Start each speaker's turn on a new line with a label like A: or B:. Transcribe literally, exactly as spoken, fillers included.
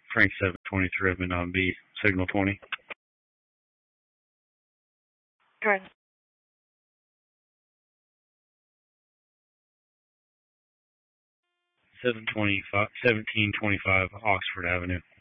A: Frank seven twenty-three of Midnight B, signal twenty.
B: Correct.
A: seven twenty-five, seventeen twenty-five Oxford Avenue.